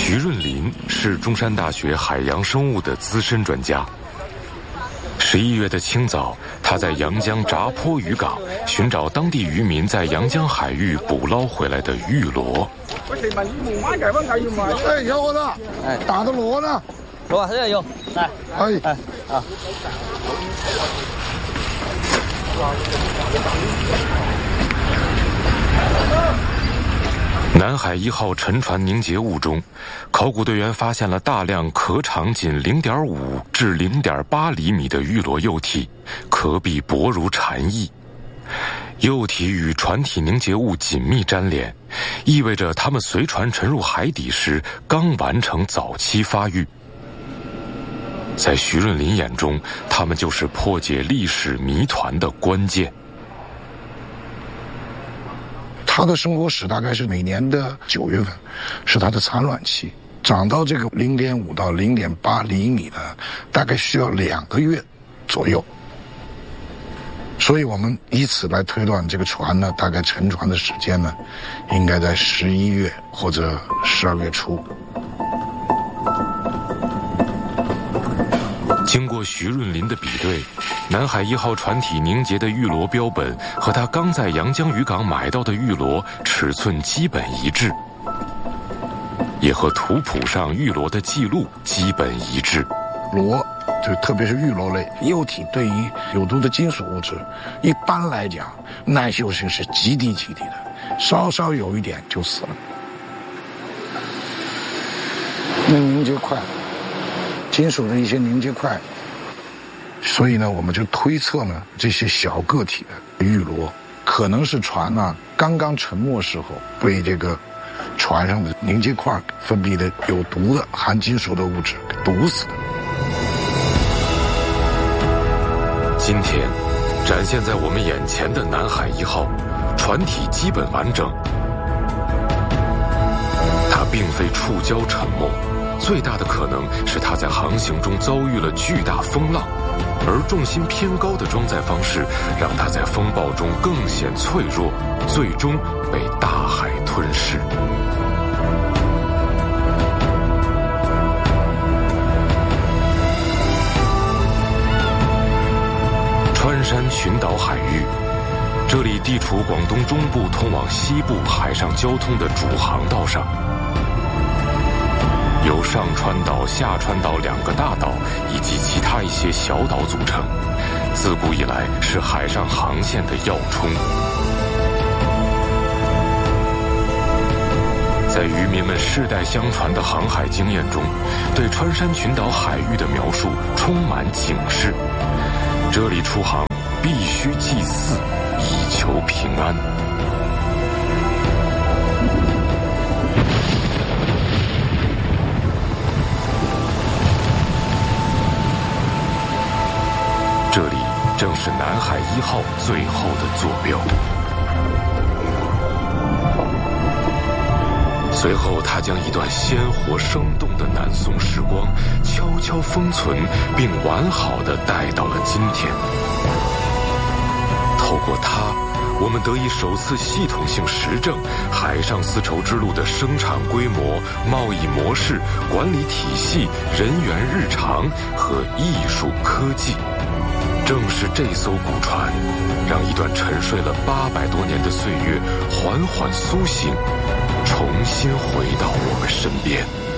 徐润林是中山大学海洋生物的资深专家。11月的清早，他在阳江闸坡渔港寻找当地渔民在阳江海域捕捞回来的玉螺。 哎，小伙子，打的螺呢？ 螺这有，来，啊。 南海1号沉船凝结物中，考古队员发现了大量壳长仅0.5至0.8厘米的玉螺幼体，壳壁薄如蝉翼。幼体与船体凝结物紧密粘连，意味着它们随船沉入海底时刚完成早期发育。在徐润林眼中，它们就是破解历史谜团的关键。 它的生活史大概是每年的9月份，是它的产卵期，长到这个0.5到0.8厘米呢，大概需要2个月左右。所以我们以此来推断，这个船呢，大概沉船的时间呢，应该在11月或者12月初。 经过徐润林的比对，南海1号船体凝结的玉螺标本和他刚在阳江渔港买到的玉螺尺寸基本一致，也和图谱上玉螺的记录基本一致。 螺，就特别是玉螺类幼体，对于有毒的金属物质，一般来讲耐受性是极低的，稍稍有一点就死了。那凝结快，金属的一些凝结块，所以呢，我们就推测呢，这些小个体的玉螺可能是船刚刚沉没时候被这个船上的凝结块分泌的有毒的含金属的物质给毒死的。 今天展现在我们眼前的南海1号船体基本完整，它并非触礁沉没，最大的可能是它在航行中遭遇了巨大风浪，而重心偏高的装载方式让它在风暴中更显脆弱，最终被大海吞噬。川山群岛海域，这里地处广东中部通往西部海上交通的主航道上，由上川岛、下川岛2个大岛以及其他一些小岛组成，自古以来是海上航线的要冲。在渔民们世代相传的航海经验中，对川山群岛海域的描述充满警示。这里出航必须祭祀，以求平安。这里正是南海1号最后的坐标。随后他将一段鲜活生动的南宋时光悄悄封存并完好地带到了今天。透过它，我们得以首次系统性实证海上丝绸之路的生产规模、贸易模式、管理体系、人员日常和艺术科技。正是这艘古船，让一段沉睡了800多年的岁月缓缓苏醒，重新回到我们身边。